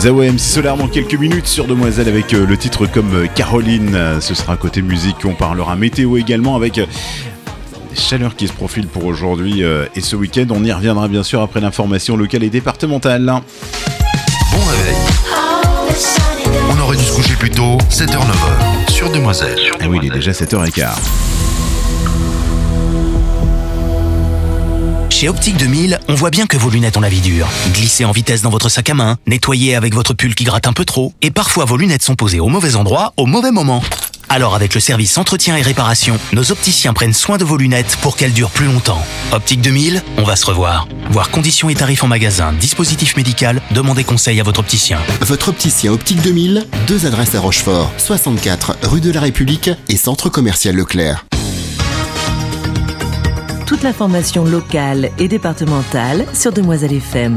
Zawa MC Solar dans quelques minutes sur Demoiselle avec le titre comme Caroline. Ce sera côté musique, on parlera météo également avec chaleur qui se profile pour aujourd'hui et ce week-end. On y reviendra bien sûr après l'information locale et départementale. Bon réveil. On aurait dû se coucher plus tôt, 7h-9h sur Demoiselle. Ah oui, il est déjà 7h15. Chez Optique 2000, on voit bien que vos lunettes ont la vie dure. Glissez en vitesse dans votre sac à main, nettoyez avec votre pull qui gratte un peu trop, et parfois vos lunettes sont posées au mauvais endroit, au mauvais moment. Alors avec le service entretien et réparation, nos opticiens prennent soin de vos lunettes pour qu'elles durent plus longtemps. Optique 2000, on va se revoir. Voir conditions et tarifs en magasin, dispositif médical, demandez conseil à votre opticien. Votre opticien Optique 2000, 2 adresses à Rochefort, 64 rue de la République et centre commercial Leclerc. Toute l'information locale et départementale sur Demoiselle FM.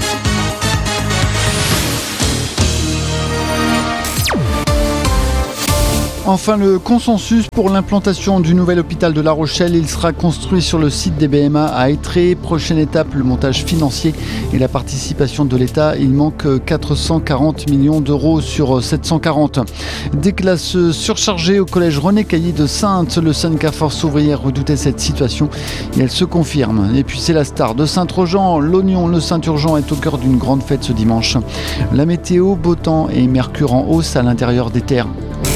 Enfin, le consensus pour l'implantation du nouvel hôpital de La Rochelle. Il sera construit sur le site des BMA à Étré. Prochaine étape, le montage financier et la participation de l'État. Il manque 440 millions d'euros sur 740. Des classes surchargées au collège René Cailly de Saintes. Le syndicat Force ouvrière redoutait cette situation et elle se confirme. Et puis c'est la star de Saint-Trojan. L'Oignon, le Saint-Urgent est au cœur d'une grande fête ce dimanche. La météo, beau temps et mercure en hausse à l'intérieur des terres.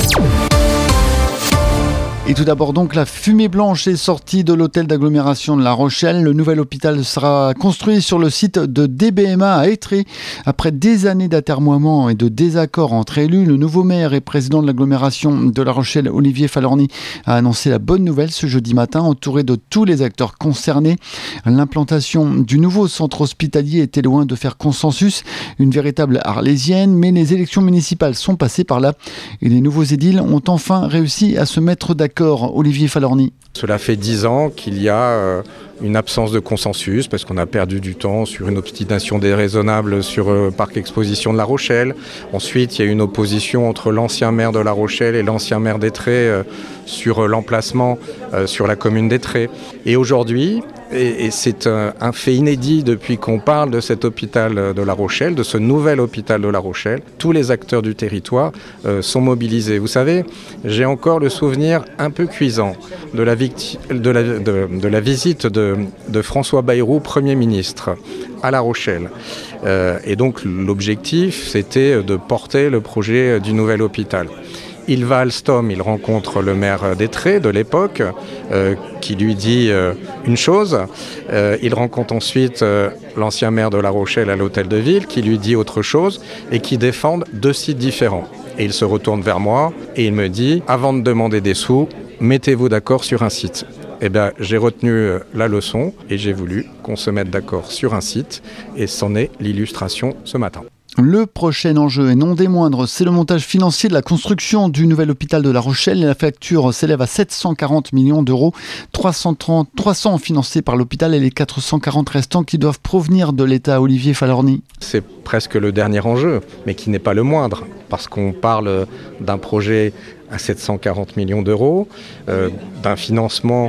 Et tout d'abord donc, la fumée blanche est sortie de l'hôtel d'agglomération de La Rochelle. Le nouvel hôpital sera construit sur le site de DBMA à Étré. Après des années d'atermoiements et de désaccords entre élus, le nouveau maire et président de l'agglomération de La Rochelle, Olivier Falorni, a annoncé la bonne nouvelle ce jeudi matin, entouré de tous les acteurs concernés. L'implantation du nouveau centre hospitalier était loin de faire consensus, une véritable arlésienne, mais les élections municipales sont passées par là et les nouveaux édiles ont enfin réussi à se mettre d'accord. Olivier Falorni. Cela fait 10 ans qu'il y a une absence de consensus parce qu'on a perdu du temps sur une obstination déraisonnable sur le parc exposition de La Rochelle. Ensuite, il y a une opposition entre l'ancien maire de La Rochelle et l'ancien maire d'Étré sur l'emplacement sur la commune d'Étré. Et aujourd'hui, et c'est un fait inédit depuis qu'on parle de cet hôpital de La Rochelle, de ce nouvel hôpital de La Rochelle, tous les acteurs du territoire sont mobilisés. Vous savez, j'ai encore le souvenir un peu cuisant de la visite de François Bayrou, Premier ministre, à La Rochelle. Et donc l'objectif, c'était de porter le projet du nouvel hôpital. Il va à Alstom, il rencontre le maire d'Étré de l'époque, qui lui dit une chose. Il rencontre ensuite l'ancien maire de La Rochelle à l'hôtel de ville, qui lui dit autre chose, et qui défendent 2 sites différents. Et il se retourne vers moi et il me dit, avant de demander des sous, mettez-vous d'accord sur un site. Eh bien, j'ai retenu la leçon et j'ai voulu qu'on se mette d'accord sur un site, et c'en est l'illustration ce matin. Le prochain enjeu, et non des moindres, c'est le montage financier de la construction du nouvel hôpital de La Rochelle. La facture s'élève à 740 millions d'euros, 300 financés par l'hôpital et les 440 restants qui doivent provenir de l'État. Olivier Falorni. C'est presque le dernier enjeu, mais qui n'est pas le moindre, parce qu'on parle d'un projet à 740 millions d'euros, d'un financement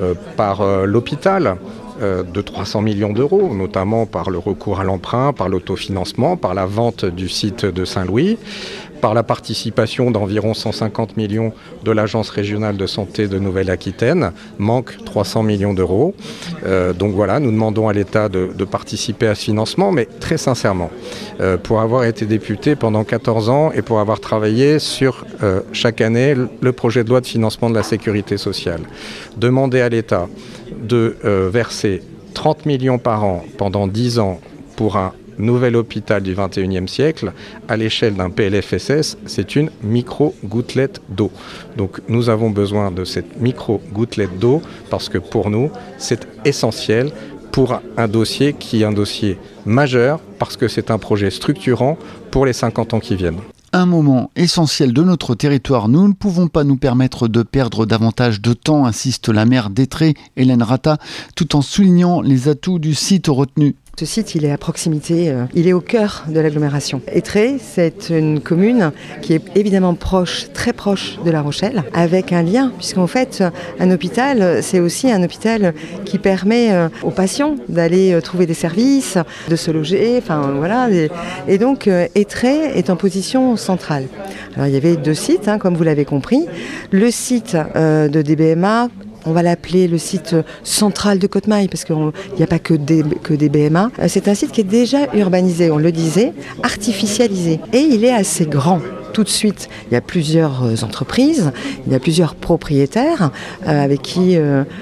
par l'hôpital, de 300 millions d'euros, notamment par le recours à l'emprunt, par l'autofinancement, par la vente du site de Saint-Louis, par la participation d'environ 150 millions de l'Agence régionale de santé de Nouvelle-Aquitaine, manque 300 millions d'euros. Donc voilà, nous demandons à l'État de participer à ce financement, mais très sincèrement, pour avoir été député pendant 14 ans et pour avoir travaillé sur chaque année le projet de loi de financement de la sécurité sociale, demander à l'État de verser 30 millions par an pendant 10 ans pour un nouvel hôpital du 21e siècle, à l'échelle d'un PLFSS, c'est une micro-gouttelette d'eau. Donc nous avons besoin de cette micro-gouttelette d'eau parce que pour nous, c'est essentiel pour un dossier qui est un dossier majeur parce que c'est un projet structurant pour les 50 ans qui viennent. Un moment essentiel de notre territoire. Nous ne pouvons pas nous permettre de perdre davantage de temps, insiste la maire d'Étré, Hélène Rata, tout en soulignant les atouts du site retenu. Ce site, il est à proximité, il est au cœur de l'agglomération. Étré, c'est une commune qui est évidemment proche, très proche de La Rochelle, avec un lien, puisqu'en fait, un hôpital, c'est aussi un hôpital qui permet aux patients d'aller trouver des services, de se loger, enfin voilà. Et donc, Étré est en position centrale. Alors, il y avait 2 sites, comme vous l'avez compris. Le site de DBMA, on va l'appeler le site central de Côte-Maille, parce qu'il n'y a pas que des BMA. C'est un site qui est déjà urbanisé, on le disait, artificialisé. Et il est assez grand. Tout de suite, il y a plusieurs entreprises, il y a plusieurs propriétaires avec qui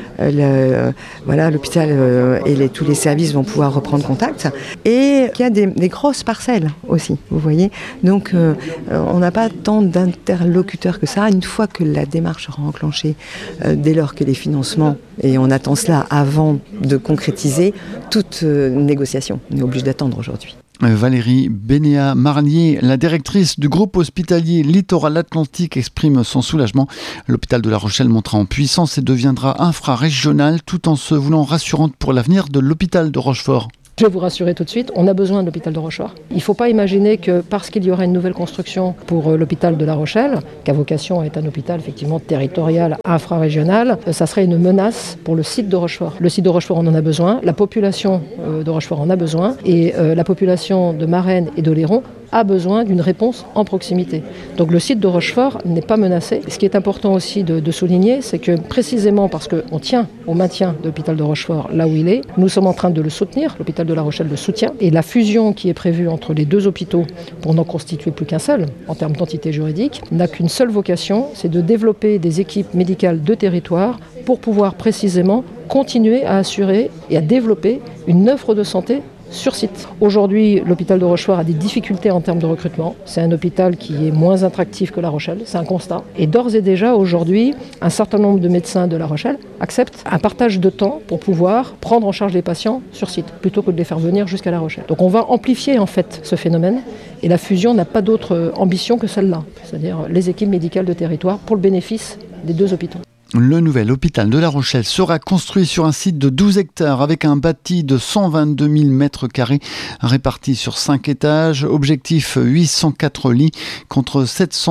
l'hôpital et tous les services vont pouvoir reprendre contact. Et il y a des grosses parcelles aussi, vous voyez. Donc, on n'a pas tant d'interlocuteurs que ça. Une fois que la démarche sera enclenchée, dès lors que les financements, et on attend cela avant de concrétiser toute négociation. On est obligé d'attendre aujourd'hui. Valérie Bénéat-Marlier, la directrice du groupe hospitalier Littoral Atlantique, exprime son soulagement. L'hôpital de La Rochelle montera en puissance et deviendra infrarégional tout en se voulant rassurante pour l'avenir de l'hôpital de Rochefort. Je vais vous rassurer tout de suite, on a besoin de l'hôpital de Rochefort. Il ne faut pas imaginer que parce qu'il y aura une nouvelle construction pour l'hôpital de La Rochelle, qui a vocation à être un hôpital effectivement territorial, infrarégional, ça serait une menace pour le site de Rochefort. Le site de Rochefort, on en a besoin, la population de Rochefort en a besoin, et la population de Marennes et d'Oléron a besoin d'une réponse en proximité. Donc le site de Rochefort n'est pas menacé. Ce qui est important aussi de souligner, c'est que précisément parce qu'on tient au maintien de l'hôpital de Rochefort là où il est, nous sommes en train de le soutenir, l'hôpital de La Rochelle le soutient, et la fusion qui est prévue entre les 2 hôpitaux, pour n'en constituer plus qu'un seul, en termes d'entité juridique, n'a qu'une seule vocation, c'est de développer des équipes médicales de territoire pour pouvoir précisément continuer à assurer et à développer une offre de santé sur site. Aujourd'hui, l'hôpital de Rochefort a des difficultés en termes de recrutement. C'est un hôpital qui est moins attractif que La Rochelle, c'est un constat. Et d'ores et déjà, aujourd'hui, un certain nombre de médecins de La Rochelle acceptent un partage de temps pour pouvoir prendre en charge les patients sur site, plutôt que de les faire venir jusqu'à La Rochelle. Donc on va amplifier en fait ce phénomène, et la fusion n'a pas d'autre ambition que celle-là, c'est-à-dire les équipes médicales de territoire pour le bénéfice des 2 hôpitaux. Le nouvel hôpital de La Rochelle sera construit sur un site de 12 hectares avec un bâti de 122 000 mètres carrés répartis sur 5 étages. Objectif 804 lits contre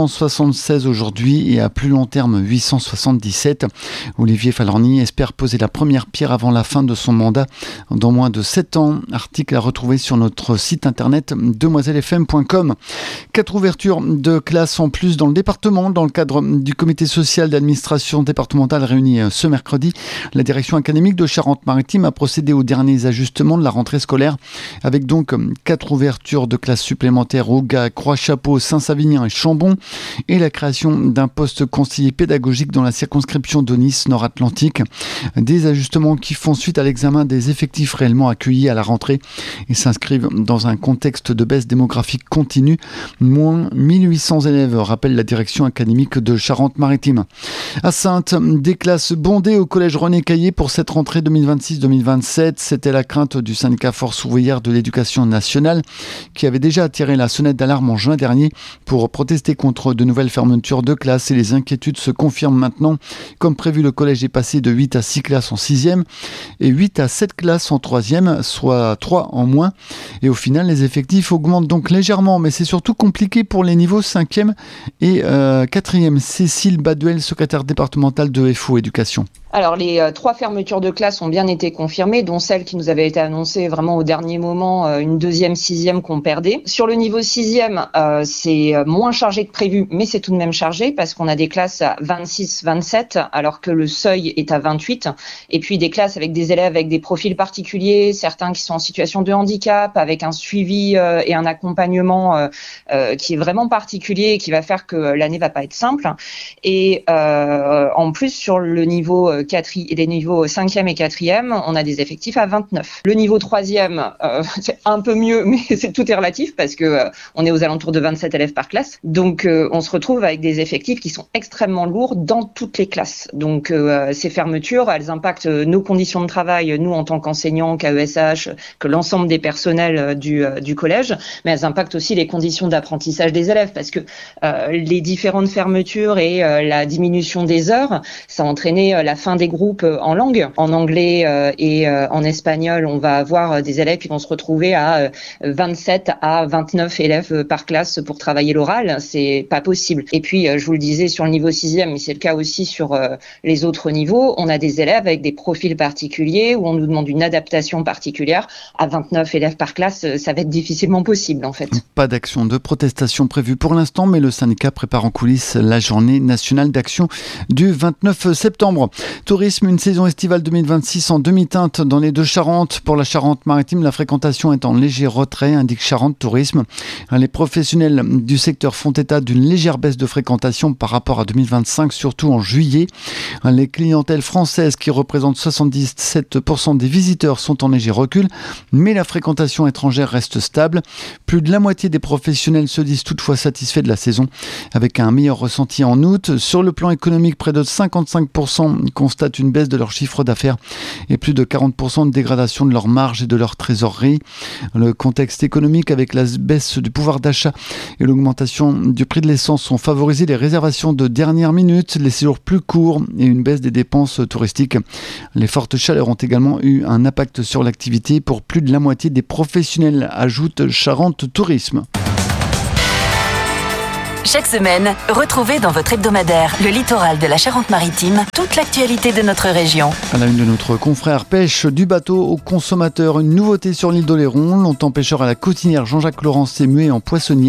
776 aujourd'hui et à plus long terme 877. Olivier Falorni espère poser la première pierre avant la fin de son mandat dans moins de 7 ans. Article à retrouver sur notre site internet demoisellefm.com. 4 ouvertures de classes en plus dans le département dans le cadre du comité social d'administration départementale réunie ce mercredi. La direction académique de Charente-Maritime a procédé aux derniers ajustements de la rentrée scolaire avec donc 4 ouvertures de classes supplémentaires au Gap, Croix-Chapeau, Saint-Savinien et Chambon et la création d'un poste conseiller pédagogique dans la circonscription de Nice Nord-Atlantique. Des ajustements qui font suite à l'examen des effectifs réellement accueillis à la rentrée et s'inscrivent dans un contexte de baisse démographique continue. Moins 1800 élèves, rappelle la direction académique de Charente-Maritime. À Saintes, des classes bondées au collège René Caillé pour cette rentrée 2026-2027. C'était la crainte du syndicat Force ouvrière de l'éducation nationale qui avait déjà tiré la sonnette d'alarme en juin dernier pour protester contre de nouvelles fermetures de classes et les inquiétudes se confirment maintenant. Comme prévu, le collège est passé de 8 à 6 classes en 6e et 8 à 7 classes en 3e, soit 3 en moins. Et au final, les effectifs augmentent donc légèrement, mais c'est surtout compliqué pour les niveaux 5e et 4e. Cécile Baduel, secrétaire départementale de FO Éducation. Alors, les 3 fermetures de classes ont bien été confirmées, dont celle qui nous avait été annoncée vraiment au dernier moment, une 2e, 6e qu'on perdait. Sur le niveau 6e, c'est moins chargé que prévu, mais c'est tout de même chargé parce qu'on a des classes à 26, 27, alors que le seuil est à 28. Et puis des classes avec des élèves avec des profils particuliers, certains qui sont en situation de handicap, avec un suivi et un accompagnement qui est vraiment particulier et qui va faire que l'année va pas être simple. Et en plus, sur le niveau les niveaux 5e et 4e, on a des effectifs à 29. Le niveau 3e, c'est un peu mieux, mais tout est relatif parce que on est aux alentours de 27 élèves par classe. Donc, on se retrouve avec des effectifs qui sont extrêmement lourds dans toutes les classes. Donc, ces fermetures, elles impactent nos conditions de travail, nous en tant qu'enseignants, qu'AESH, que l'ensemble des personnels du collège, mais elles impactent aussi les conditions d'apprentissage des élèves parce que les différentes fermetures et la diminution des heures, ça a entraîné la fin sein des groupes en langue. En anglais et en espagnol, on va avoir des élèves qui vont se retrouver à 27 à 29 élèves par classe pour travailler l'oral. C'est pas possible. Et puis, je vous le disais, sur le niveau 6e, mais c'est le cas aussi sur les autres niveaux, on a des élèves avec des profils particuliers où on nous demande une adaptation particulière. À 29 élèves par classe, ça va être difficilement possible en fait. Pas d'action de protestation prévue pour l'instant, mais le syndicat prépare en coulisses la journée nationale d'action du 29 septembre. Tourisme, une saison estivale 2026 en demi-teinte dans les Deux-Charentes. Pour la Charente-Maritime, la fréquentation est en léger retrait, indique Charente Tourisme. Les professionnels du secteur font état d'une légère baisse de fréquentation par rapport à 2025, surtout en juillet. Les clientèles françaises qui représentent 77% des visiteurs sont en léger recul, mais la fréquentation étrangère reste stable. Plus de la moitié des professionnels se disent toutefois satisfaits de la saison, avec un meilleur ressenti en août. Sur le plan économique, près de 55% constatent une baisse de leur chiffre d'affaires et plus de 40% de dégradation de leur marge et de leur trésorerie. Le contexte économique avec la baisse du pouvoir d'achat et l'augmentation du prix de l'essence ont favorisé les réservations de dernière minute, les séjours plus courts et une baisse des dépenses touristiques. Les fortes chaleurs ont également eu un impact sur l'activité pour plus de la moitié des professionnels, ajoute Charente Tourisme. Chaque semaine, retrouvez dans votre hebdomadaire Le Littoral de la Charente-Maritime toute l'actualité de notre région. À la une de notre confrère pêche, du bateau au consommateur, une nouveauté sur l'île d'Oléron. Longtemps pêcheur à la cotinière, Jean-Jacques Laurent s'est mué en poissonnier.